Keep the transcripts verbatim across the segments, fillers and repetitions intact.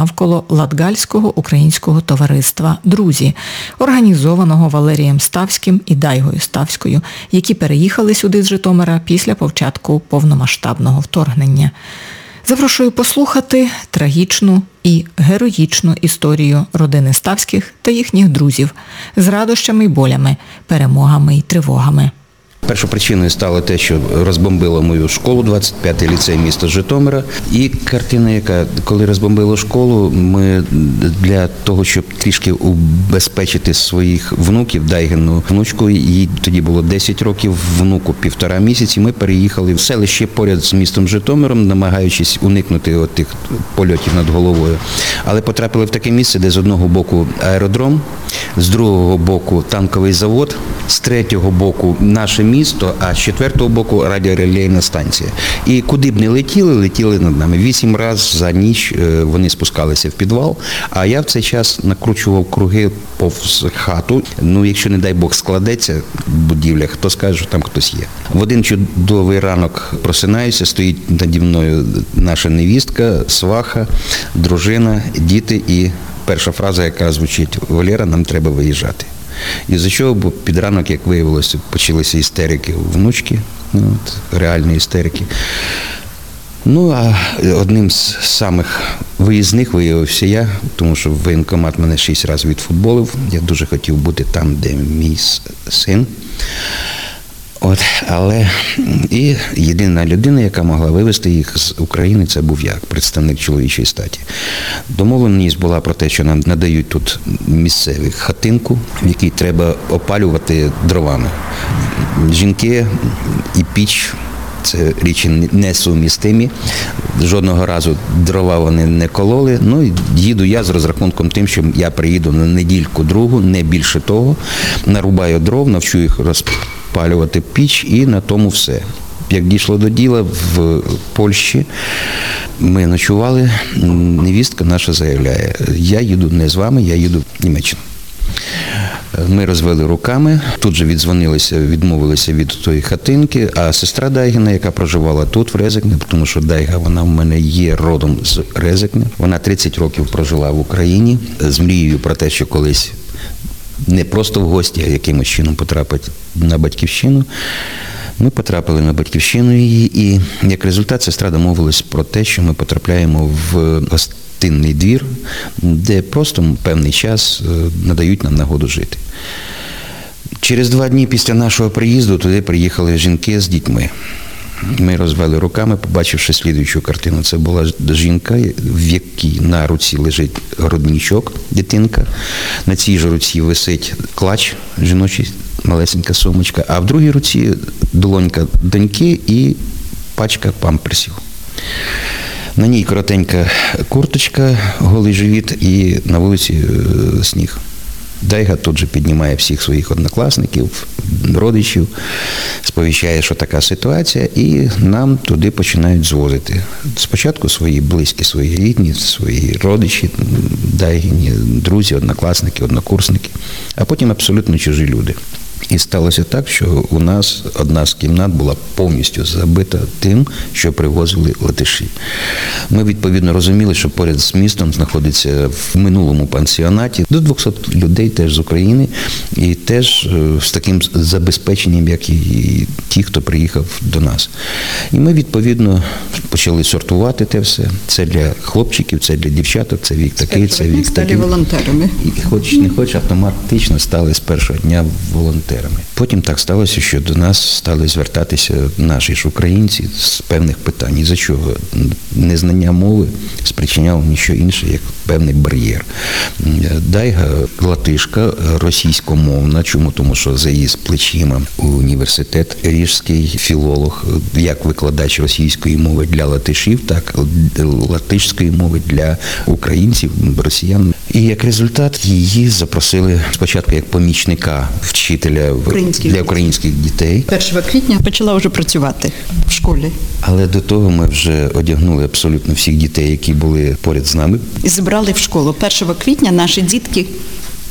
навколо Латгальського українського товариства «Друзі», організованого Валерієм Ставським і Дайгою Ставською, які переїхали сюди з Житомира після початку повномасштабного вторгнення. Запрошую послухати трагічну і героїчну історію родини Ставських та їхніх друзів з радощами й болями, перемогами й тривогами. Першою причиною стало те, що розбомбило мою школу, двадцять п'ятий ліцей міста Житомира. І картина, яка, коли розбомбило школу, ми для того, щоб трішки убезпечити своїх внуків, Дайгину внучку, їй тоді було десять років, внуку півтора місяці, ми переїхали в селище поряд з містом Житомиром, намагаючись уникнути от тих польотів над головою. Але потрапили в таке місце, де з одного боку аеродром, з другого боку танковий завод, з третього боку наше місто, а з четвертого боку радіорелейна станція. І куди б не летіли, летіли над нами. Вісім разів за ніч вони спускалися в підвал, а я в цей час накручував круги повз хату. Ну, якщо, не дай Бог, складеться в будівлях, хто скаже, що там хтось є. В один чудовий ранок просинаюся, стоїть наді мною наша невістка, сваха, дружина, діти і перша фраза, яка звучить: «Валера, нам треба виїжджати». І за чого, бо під ранок, як виявилося, почалися істерики у внучки, ну, от, реальні істерики. Ну, а одним з самих виїзних виявився я, тому що воєнкомат мене шість разів відфутболив. Я дуже хотів бути там, де мій син. От, але і єдина людина, яка могла вивезти їх з України, це був я, представник чоловічої статі. Домовленість була про те, що нам надають тут місцеві хатинку, в якій треба опалювати дровами. Жінки і піч – це річі несумістимі. Жодного разу дрова вони не кололи. Ну, і їду я з розрахунком тим, що я приїду на недільку-другу, не більше того, нарубаю дров, навчу їх розпалювати піч і на тому все. Як дійшло до діла, в Польщі ми ночували, невістка наша заявляє: я їду не з вами, я їду в Німеччину. Ми розвели руками, тут же віддзвонилися, відмовилися від тої хатинки, а сестра Дайгина, яка проживала тут, в Резекне, тому що Дайга, вона в мене є родом з Резекне, вона тридцять років прожила в Україні з мрією про те, що колись не просто в гості, а якимось чином потрапить на батьківщину. Ми потрапили на батьківщину її, і як результат сестра домовилась про те, що ми потрапляємо в гостинний двір, де просто певний час надають нам нагоду жити. Через два дні після нашого приїзду туди приїхали жінки з дітьми. Ми розвели руками, побачивши слідуючу картину. Це була жінка, в якій на руці лежить грудничок, дитинка, на цій же руці висить клач жіночий, малесенька сумочка, а в другій руці долонька доньки і пачка памперсів. На ній коротенька курточка, голий живіт і на вулиці сніг. Дайга тут же піднімає всіх своїх однокласників, родичів, сповіщає, що така ситуація, і нам туди починають звозити. Спочатку свої близькі, свої рідні, свої родичі, Дайгині, друзі, однокласники, однокурсники, а потім абсолютно чужі люди. І сталося так, що у нас одна з кімнат була повністю забита тим, що привозили латиші. Ми, відповідно, розуміли, що поряд з містом знаходиться в минулому пансіонаті до двохсот людей теж з України, і теж з таким забезпеченням, як і ті, хто приїхав до нас. І ми, відповідно, почали сортувати те все. Це для хлопчиків, це для дівчаток, це вік такий, це вік такий. Стали волонтерами. І хоч не хоч, автоматично стали з першого дня волонтерами. Потім так сталося, що до нас стали звертатися наші ж українці з певних питань. І за чого? Незнання мови спричиняло ніщо інше, як певний бар'єр. Дайга латишка, російськомовна. Чому? Тому що за її плечима університет ріжський, філолог, як викладач російської мови для латишів, так і латишської мови для українців, росіян. І як результат її запросили спочатку як помічника вчителя українських для українських дітей. першого квітня почала вже працювати в школі. Але до того ми вже одягнули абсолютно всіх дітей, які були поряд з нами. І забрали в школу. першого квітня наші дітки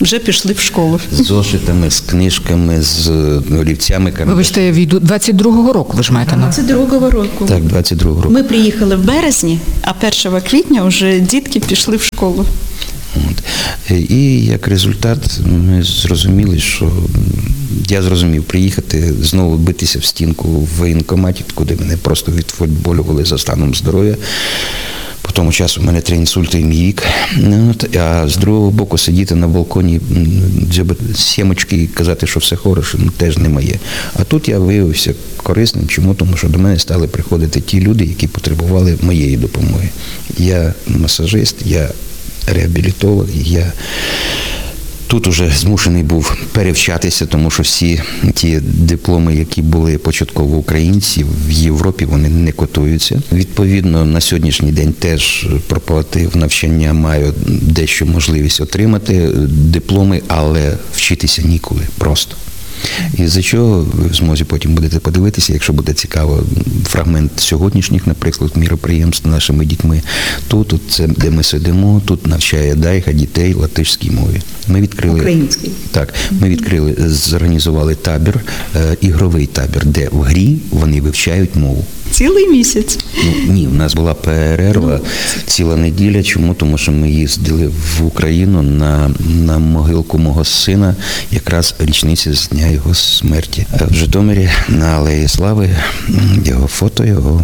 вже пішли в школу. З зошитами, з книжками, з олівцями. Вибачте, я війду двадцять другого року, ви ж маєте на двадцять другого року. Так, двадцять другого року. Ми приїхали в березні, а першого квітня вже дітки пішли в школу. От. І як результат ми зрозуміли, що я зрозумів приїхати, знову битися в стінку в воєнкоматі, куди мене просто відфутболювали за станом здоров'я. По тому часу в мене три інсульти і мій вік. От. А з другого боку сидіти на балконі, дзьобати сімочки і казати, що все хороше, ну, теж не моє. А тут я виявився корисним. Чому? Тому що до мене стали приходити ті люди, які потребували моєї допомоги. Я масажист, я реабілітолог, я тут уже змушений був перевчатися, тому що всі ті дипломи, які були початково українці в Європі, вони не котуються. Відповідно, на сьогоднішній день теж проплатив навчання, маю дещо можливість отримати дипломи, але вчитися ніколи просто. І за чого ви в змозі потім будете подивитися, якщо буде цікаво, фрагмент сьогоднішніх, наприклад, міроприємств нашими дітьми. Тут, тут це, де ми сидимо, тут навчає Дайга дітей латишській мові. Ми відкрили Український. Так, ми відкрили, зорганізували табір, е, ігровий табір, де в грі вони вивчають мову. Цілий місяць. Ну, ні, в нас була перерва ціла неділя. Чому? Тому що ми їздили в Україну на, на могилку мого сина, якраз річниці з дня його смерті. А в Житомирі на Алеї Слави його фото, його.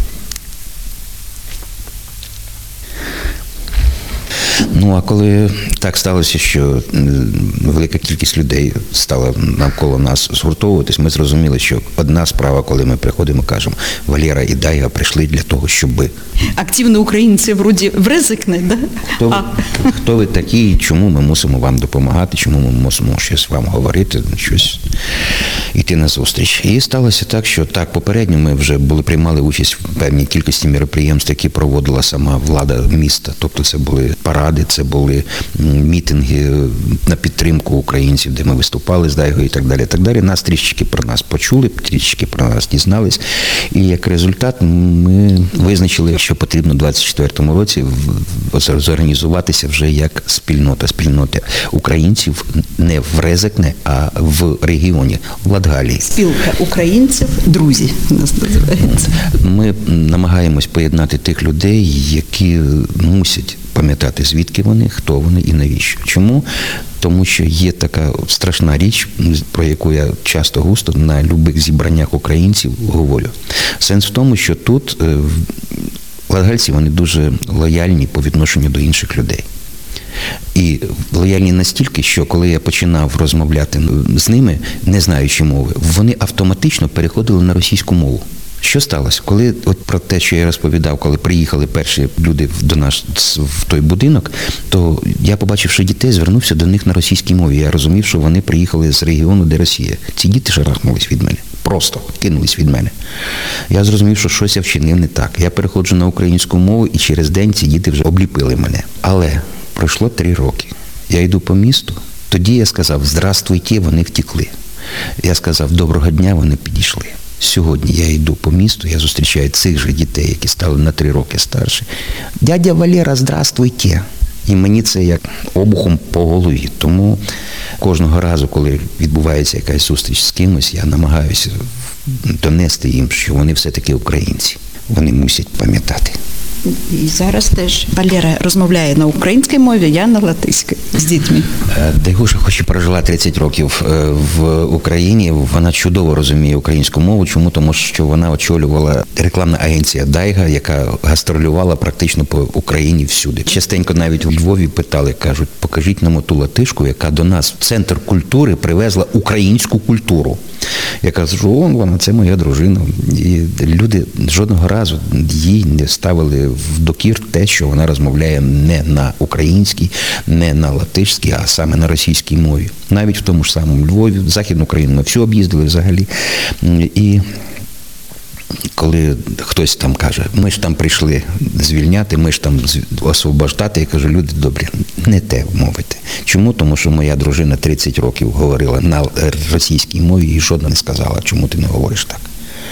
Ну, а коли так сталося, що велика кількість людей стала навколо нас згуртовуватись, ми зрозуміли, що одна справа, коли ми приходимо, кажемо, Валера і Дайга прийшли для того, щоби. Активні українці вроді в ризикне, да? Хто ви, хто ви такі і чому ми мусимо вам допомагати, чому ми мусимо щось вам говорити, щось йти на зустріч. І сталося так, що так, попередньо ми вже були приймали участь в певній кількості міроприємств, які проводила сама влада міста. Тобто це були паради, це були мітинги на підтримку українців, де ми виступали з Дайгою і так далі. Так далі. Нас трішечки про нас почули, трішечки про нас дізнались. І як результат ми визначили, що потрібно у двадцять четвертому році зорганізуватися вже як спільнота, спільнота українців не в Резекне, а в регіоні, в Латгалії. Спілка українців, друзі у нас називається. Ми намагаємось поєднати тих людей, які мусять пам'ятати, звідки вони, хто вони і навіщо. Чому? Тому що є така страшна річ, про яку я часто густо на любих зібраннях українців говорю. Сенс в тому, що тут латгальці, вони дуже лояльні по відношенню до інших людей. І лояльні настільки, що коли я починав розмовляти з ними, не знаючи мови, вони автоматично переходили на російську мову. Що сталося? Коли от про те, що я розповідав, коли приїхали перші люди до нас в той будинок, то я, побачивши дітей, звернувся до них на російській мові. Я розумів, що вони приїхали з регіону, де Росія. Ці діти шарахнулись від мене. Просто кинулись від мене. Я зрозумів, що щось я вчинив не так. Я переходжу на українську мову, і через день ці діти вже обліпили мене. Але пройшло три роки. Я йду по місту. Тоді я сказав «Здравствуйте», вони втекли. Я сказав «Доброго дня», вони підійшли. Сьогодні я йду по місту, я зустрічаю цих же дітей, які стали на три роки старші. «Дядя Валера, здравствуйте». І мені це як обухом по голові. Тому кожного разу, коли відбувається якась зустріч з кимось, я намагаюся донести їм, що вони все-таки українці. Вони мусять пам'ятати. І зараз теж Валера розмовляє на українській мові, я на латиській з дітьми. Дайгуша, хоч і прожила тридцять років в Україні, вона чудово розуміє українську мову. Чому? Тому що вона очолювала рекламна агенція Дайга, яка гастролювала практично по Україні всюди. Частенько навіть у Львові питали, кажуть, покажіть нам оту латишку, яка до нас в центр культури привезла українську культуру. Я кажу, о, вона, це моя дружина. І люди жодного разу їй не ставили в докір те, що вона розмовляє не на українській, не на латишській, а саме на російській мові. Навіть в тому ж самому Львові, Західну Україну ми всю об'їздили взагалі. І коли хтось там каже, ми ж там прийшли звільняти, ми ж там освобождати, я кажу, люди добрі, не те мовите. Чому? Тому що моя дружина тридцять років говорила на російській мові і жодна не сказала, чому ти не говориш так.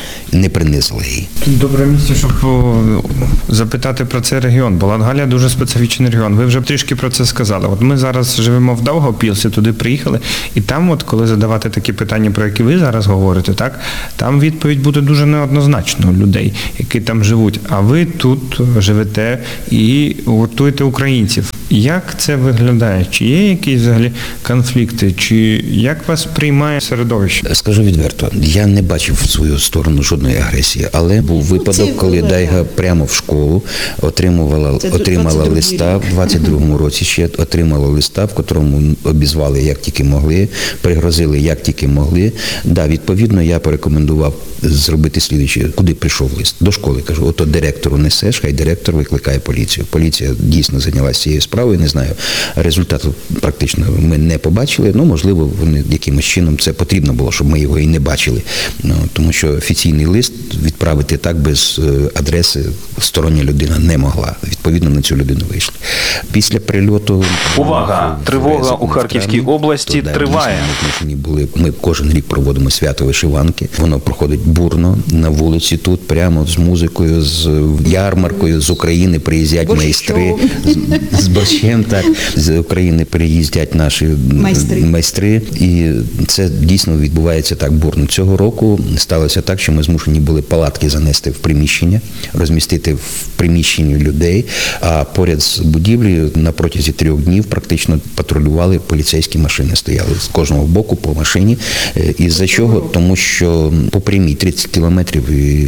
не принизила її. Добре місце, щоб о, запитати про цей регіон, бо Латгалія дуже специфічний регіон. Ви вже трішки про це сказали. От ми зараз живемо в Даугавпілсі, туди приїхали, і там, от коли задавати такі питання, про які ви зараз говорите, так, там відповідь буде дуже неоднозначно у людей, які там живуть. А ви тут живете і гуртуєте українців. Як це виглядає? Чи є якісь взагалі конфлікти? Чи як вас приймає середовище? Скажу відверто, я не бачив в свою сторону жодної агресії, але був випадок, коли Дайга прямо в школу отримувала, отримала листа в двадцять другому році, ще отримала листа, в котрому обізвали як тільки могли, пригрозили як тільки могли. Да, відповідно, я порекомендував зробити слідуюче. Куди прийшов лист? До школи. Кажу, ото директору несеш, хай директор викликає поліцію. Поліція дійсно зайнялася цією справою, не знаю. Результату практично ми не побачили. Ну, можливо, вони якимось чином це потрібно було, щоб ми його і не бачили. Ну, тому що офіційний лист відправити так без адреси стороння людина не могла. Відповідно, на цю людину вийшли. Після прильоту... Увага! Тривога у Харківській області триває. Ми, були, ми кожен рік проводимо свято вишиванки. Воно проходить бурно на вулиці тут, прямо з музикою, з ярмаркою, з України приїздять Боже, майстри, з, з борщем, так, з України приїздять наші майстри. майстри. І це дійсно відбувається так бурно. Цього року сталося так, що ми змушені були палатки занести в приміщення, розмістити в приміщенні людей, а поряд з будівлею на протязі трьох днів практично патрулювали поліцейські машини, стояли з кожного боку по машині. Із-за чого? Тому що по прямій тридцять кілометрів і...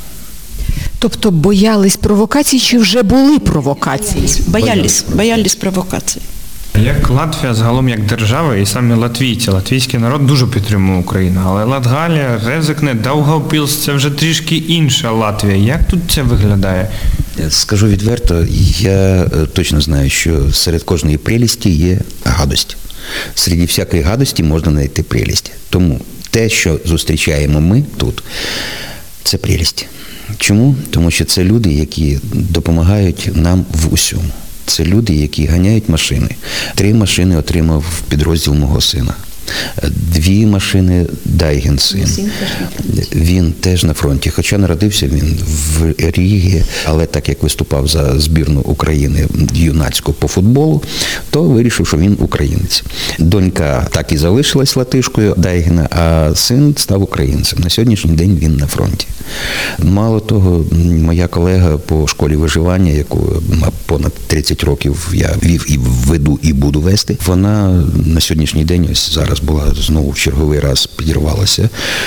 Тобто боялись провокацій чи вже були провокації? Боялись, боялись провокацій. Як Латвія загалом як держава і самі латвійці, латвійський народ дуже підтримує Україну, але Латгалія, Резекне, Даугавпілс – це вже трішки інша Латвія. Як тут це виглядає? Скажу відверто, я точно знаю, що серед кожної прелісті є гадость. Серед всякої гадості можна знайти прелість. Тому те, що зустрічаємо ми тут, це прелість. Чому? Тому що це люди, які допомагають нам в усьому. Це люди, які ганяють машини. Три машини отримав підрозділ мого сина. Дві машини Дайгін син. Він теж на фронті. Хоча народився він в Рігі, але так як виступав за збірну України юнацьку по футболу, то вирішив, що він українець. Донька так і залишилась латишкою Дайгіна, а син став українцем. На сьогоднішній день він на фронті. Мало того, моя колега по школі виживання, яку понад тридцять років я вів і веду, і буду вести, вона на сьогоднішній день ось зараз була знову в черговий раз підірвалася,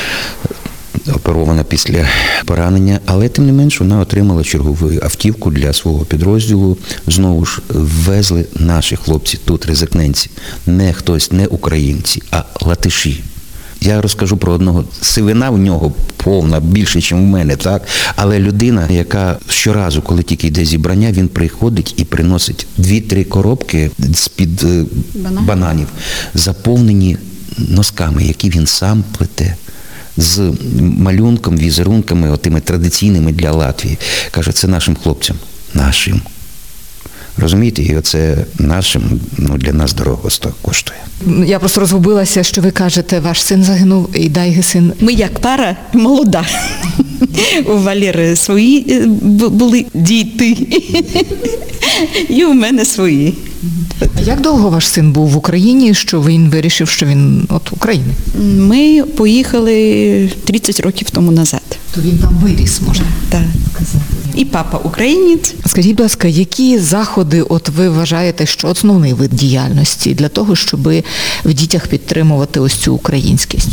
оперована після поранення, але тим не менш вона отримала чергову автівку для свого підрозділу. Знову ж везли наші хлопці тут, резекненці, не хтось, не українці, а латиші. Я розкажу про одного. Сивина в нього повна, більше, ніж в мене, так? Але людина, яка щоразу, коли тільки йде зібрання, він приходить і приносить дві-три коробки з-під Банан. бананів, заповнені носками, які він сам плете, з малюнком, візерунками, отими традиційними для Латвії. Каже, це нашим хлопцям. Нашим. Розумієте, і оце нашим, ну, для нас дорого коштує. Я просто розгубилася, що ви кажете, ваш син загинув і Дайги син. Ми як пара молода. У Валери свої були діти, і у мене свої. А як довго ваш син був в Україні, що він вирішив, що він от України? Ми поїхали тридцять років тому назад. То він там виріс, можна так сказати. І папа українець. Скажіть, будь ласка, які заходи от ви вважаєте, що основний вид діяльності для того, щоб в дітях підтримувати ось цю українськість?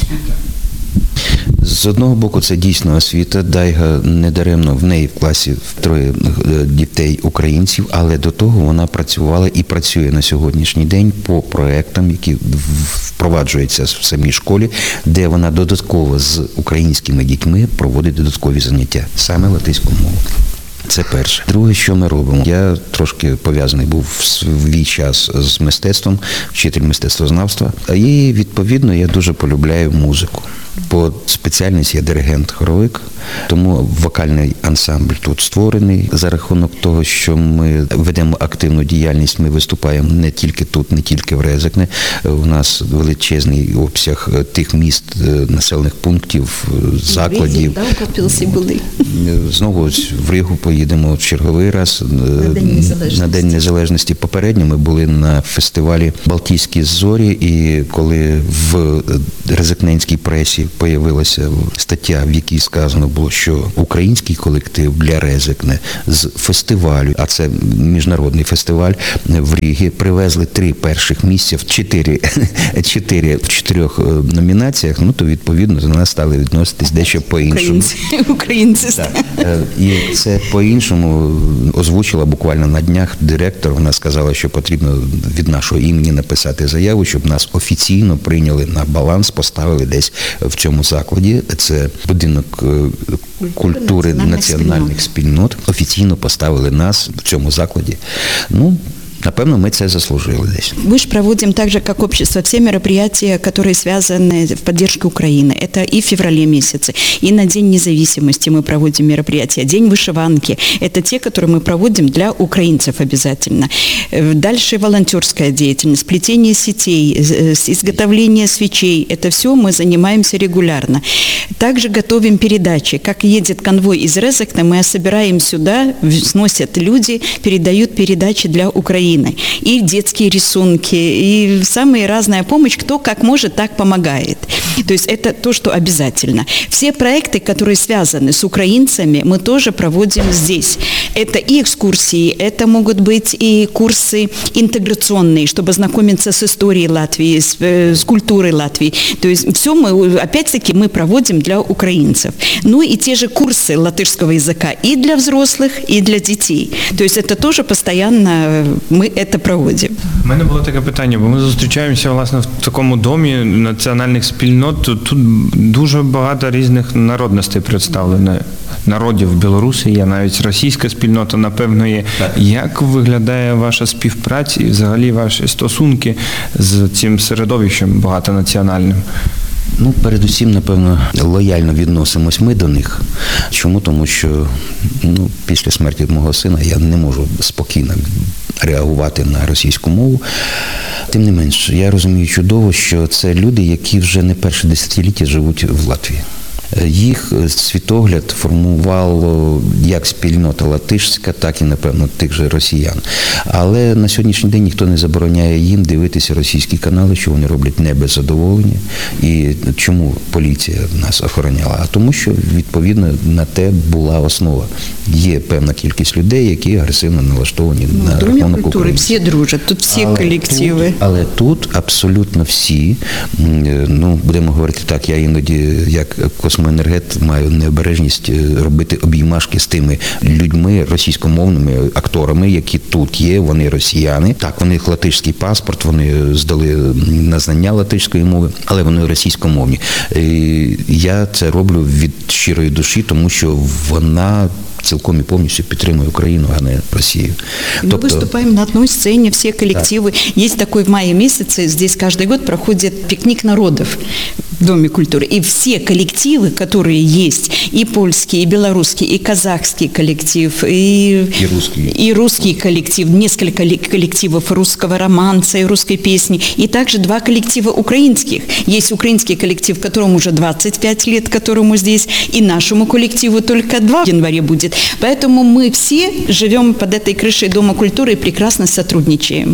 З одного боку, це дійсно освіта. Дайга недаремно, в неї в класі троє дітей українців, але до того вона працювала і працює на сьогоднішній день по проектам, які впроваджуються в самій школі, де вона додатково з українськими дітьми проводить додаткові заняття, саме латиську мову. Це перше. Друге, що ми робимо? Я трошки пов'язаний був в свій час з мистецтвом, вчитель мистецтвознавства. І, відповідно, я дуже полюбляю музику. По спеціальності я диригент-хоровик, тому вокальний ансамбль тут створений. За рахунок того, що ми ведемо активну діяльність, ми виступаємо не тільки тут, не тільки в Резекне. У нас величезний обсяг тих міст, населених пунктів, закладів. були. Знову в Ригу поїдемо в черговий раз на День Незалежності. На День Незалежності. Попередньо ми були на фестивалі «Балтійські зорі», і коли в резекненській пресі появилася стаття, в якій сказано було, що український колектив для Резекне з фестивалю, а це міжнародний фестиваль в Рігі, привезли три перших місця в чотири, чотири в чотирьох номінаціях, ну то відповідно до нас стали відноситись дещо по-іншому. Українці. Українці. Так. І це по-іншому озвучила буквально на днях директор. Вона сказала, що потрібно від нашого імені написати заяву, щоб нас офіційно прийняли на баланс, поставили десь в цьому закладі. Це будинок культури національних спільнот. Офіційно поставили нас в цьому закладі. Ну, напевно, мы это заслужили здесь. Мы же проводим так же, как общество, все мероприятия, которые связаны в поддержке Украины. Это и в феврале месяце, и на День независимости мы проводим мероприятия. День вышиванки. Это те, которые мы проводим для украинцев обязательно. Дальше волонтерская деятельность, плетение сетей, изготовление свечей. Это все мы занимаемся регулярно. Также готовим передачи. Как едет конвой из Резекна, мы собираем сюда, сносят люди, передают передачи для Украины. И детские рисунки, и самая разная помощь, кто как может, так помогает. То есть это то, что обязательно. Все проекты, которые связаны с украинцами, мы тоже проводим здесь. Это и экскурсии, это могут быть и курсы интеграционные, чтобы знакомиться с историей Латвии, с, с культурой Латвии. То есть все мы, опять-таки, мы проводим для украинцев. Ну и те же курсы латышского языка и для взрослых, и для детей. То есть это тоже постоянно ми це проводимо. У мене було таке питання, бо ми зустрічаємося, власне, в такому домі національних спільнот. Тут дуже багато різних народностей представлено. Народів Білорусі є, навіть російська спільнота, напевно, є. Так. Як виглядає ваша співпраця і взагалі ваші стосунки з цим середовищем багатонаціональним? Ну, передусім, напевно, лояльно відносимось ми до них. Чому? Тому що ну, після смерті мого сина я не можу спокійно реагувати на російську мову. Тим не менш, я розумію чудово, що це люди, які вже не перше десятиліття живуть в Латвії. Їх світогляд формувало як спільнота латишська, так і, напевно, тих же росіян. Але на сьогоднішній день ніхто не забороняє їм дивитися російські канали, що вони роблять не без задоволення. І чому поліція нас охороняла? А тому, що, відповідно, на те була основа. Є певна кількість людей, які агресивно налаштовані ну, на рахунок України. Всі дружать, тут всі але колективи. Тут, але тут абсолютно всі, ну, будемо говорити так, я іноді, як космоенергет, маю необережність робити обіймашки з тими людьми, російськомовними акторами, які тут є, вони росіяни. Так, вони латишський паспорт, вони здали на знання латишської мови, але вони російськомовні. І я це роблю від щирої душі, тому що вона цілком и полностью підтримує Украину, а не Россию. Мы тобто... выступаем на одной сцене, все коллективы. Да. Есть такой в мае месяце, здесь каждый год проходит пикник народов в Доме культуры. И все коллективы, которые есть, и польский, и белорусский, и казахский коллектив, и, и, русский. и русский коллектив, несколько коллективов русского романса и русской песни, и также два коллектива украинских. Есть украинский коллектив, которому уже двадцать пять лет, которому здесь, и нашему коллективу только два в январе будет. Поэтому мы все живем под этой крышей Дома культуры и прекрасно сотрудничаем.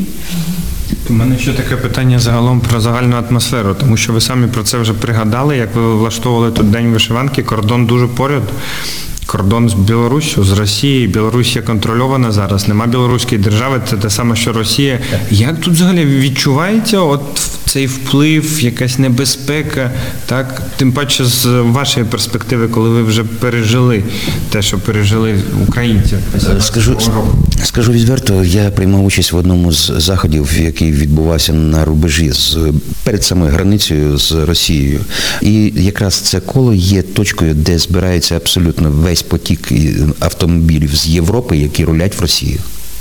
У мене ще таке питання загалом про загальну атмосферу, тому що ви самі про це вже пригадали, як ви влаштовували тут День вишиванки, кордон дуже поряд. Кордон з Білоруссю, з Росією. Білорусія контрольована зараз, нема білоруської держави, це те саме, що Росія. Як тут взагалі відчувається от цей вплив, якась небезпека, так, тим паче з вашої перспективи, коли ви вже пережили те, що пережили українці. Скажу, скажу відверто, я приймав участь в одному з заходів, який відбувався на рубежі з, перед самою границею з Росією. І якраз це коло є точкою, де збирається абсолютно весь потік автомобілів з Європи, які рулять в Росію.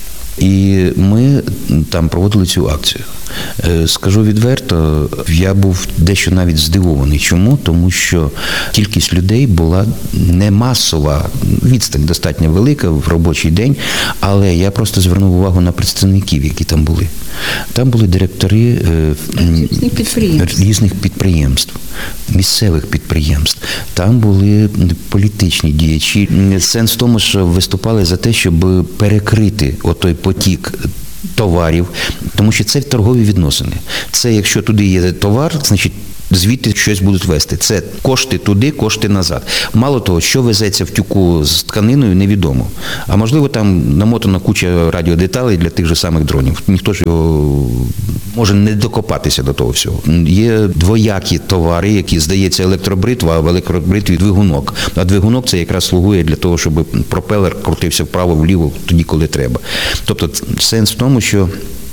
І ми там проводили цю акцію. Скажу відверто, я був дещо навіть здивований. Чому? Тому що кількість людей була не масова, відстань достатньо велика в робочий день, але я просто звернув увагу на представників, які там були. Там були директори різних підприємств. різних підприємств, місцевих підприємств. Там були політичні діячі. Сенс в тому, що виступали за те, щоб перекрити отой потік товарів, тому що це торгові відносини. Це якщо туди є товар, значить звідти щось будуть везти. Це кошти туди, кошти назад. Мало того, що везеться в тюку з тканиною, невідомо. А можливо, там намотана куча радіодеталей для тих же самих дронів. Ніхто ж його може не докопатися до того всього. Є двоякі товари, які, здається, електробритва, а в електробритві двигунок. А двигунок це якраз слугує для того, щоб пропелер крутився вправо-вліво тоді, коли треба. Тобто сенс в тому, що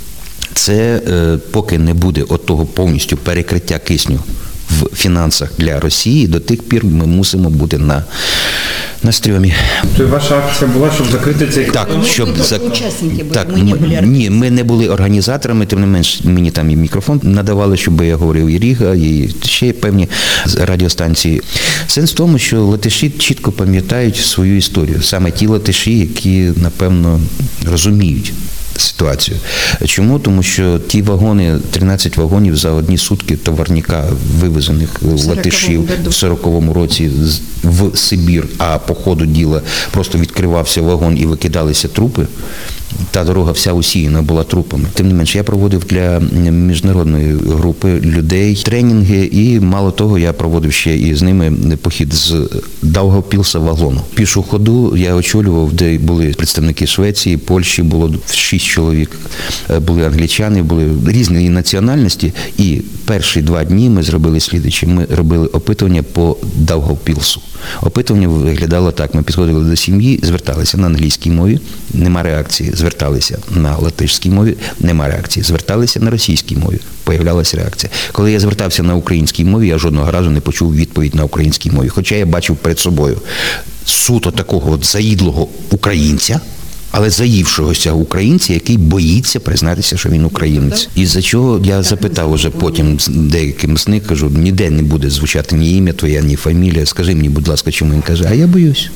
це е, поки не буде от того повністю перекриття кисню в фінансах для Росії, до тих пір ми мусимо бути на, на стрьомі. То ваша акція була, щоб закрити цей Так, Ну, щоб ви за... учасники були, так, ми не були ні, ми не були організаторами, тим не менш мені там і мікрофон надавали, щоб я говорив і Ріга, і ще певні радіостанції. Сенс в тому, що латиші чітко пам'ятають свою історію. Саме ті латиші, які, напевно, розуміють ситуацію. Чому? Тому що ті вагони, тринадцять вагонів за одні сутки товарняка, вивезених латишів в сороковому році в Сибір, а по ходу діла просто відкривався вагон і викидалися трупи. Та дорога вся усіяна була трупами. Тим не менше, я проводив для міжнародної групи людей тренінги, і мало того, я проводив ще і з ними похід з Даугавпілса в Аглону. Пішу ходу я очолював, де були представники Швеції, Польщі, було шість чоловік, були англічани, були різні національності, і перші два дні ми зробили слідуюче. Ми робили опитування по Даугавпілсу. Опитування виглядало так. Ми підходили до сім'ї, зверталися на англійській мові, нема реакції. Зверталися на латишській мові, нема реакції. Зверталися на російській мові, появлялася реакція. Коли я звертався на українській мові, я жодного разу не почув відповідь на українській мові. Хоча я бачив перед собою суто такого от заїдлого українця, але заївшогося українця, який боїться признатися, що він українець. І за чого я запитав уже потім деяким з них, кажу, ніде не буде звучати ні ім'я твоє, ні фамілія. Скажи мені, будь ласка, чому? Він каже, а я боюсь.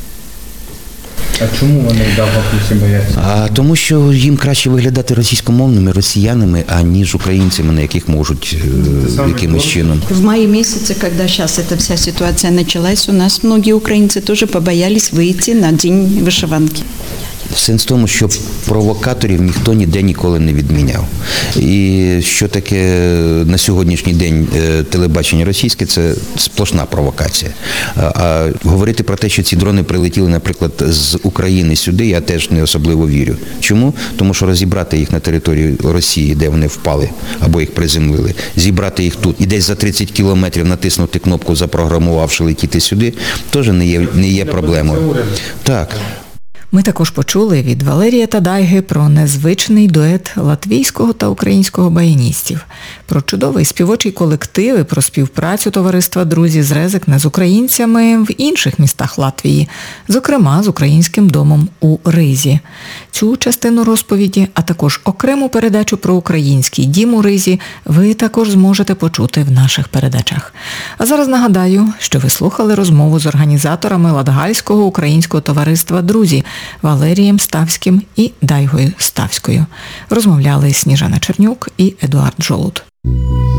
А чому вони в Даугавпілсі бояться? А тому, що їм краще виглядати російськомовними росіянами, аніж українцями, на яких можуть е, якимось чином. В мае месяце, когда сейчас эта вся ситуация началась, у нас многие украинцы тоже побоялись выйти на день вышиванки. Сенс в тому, що провокаторів ніхто ніде ніколи не відміняв. І що таке на сьогоднішній день телебачення російське, це сплошна провокація. А говорити про те, що ці дрони прилетіли, наприклад, з України сюди, я теж не особливо вірю. Чому? Тому що розібрати їх на території Росії, де вони впали, або їх приземлили, зібрати їх тут і десь за тридцять кілометрів натиснути кнопку, запрограмувавши летіти сюди, теж не є, не є проблемою. Так. Ми також почули від Валерія Тадайги про незвичний дует латвійського та українського баяністів, про чудовий співочий колектив і про співпрацю товариства «Друзі з Резекне» з українцями в інших містах Латвії, зокрема з українським домом у Ризі. Цю частину розповіді, а також окрему передачу про український дім у Ризі ви також зможете почути в наших передачах. А зараз нагадаю, що ви слухали розмову з організаторами Латгальського українського товариства «Друзі» Валерієм Ставським і Дайгою Ставською. Розмовляли Сніжана Чернюк і Едуард Жолуд.